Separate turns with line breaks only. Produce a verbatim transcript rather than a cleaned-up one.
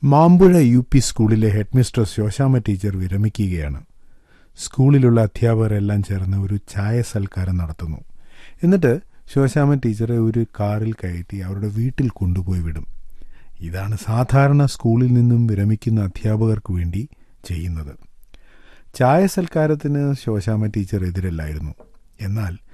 Mampuzha U P സ്കൂളിലെ headmistress Shoshamma teacher വിരമിക്കുകയാണ്. സ്കൂളിലുള്ള അധ്യാപകരെല്ലാം ചേർന്ന് ഒരു ചായ സൽക്കാരം നടത്തുന്നു. എന്നിട്ട് ശോശാമ്മ ടീച്ചറെ ഒരു കാറിൽ കയറ്റി അവരുടെ വീട്ടിൽ കൊണ്ടുപോയി വിടും. ഇതാണ് സാധാരണ സ്കൂളിൽ നിന്നും വിരമിക്കുന്ന അധ്യാപകർക്ക് വേണ്ടി ചെയ്യുന്നത്. ചായ സൽക്കാരത്തിന് ശോശാമ്മ ടീച്ചർ എതിരല്ലായിരുന്നു. എന്നാൽ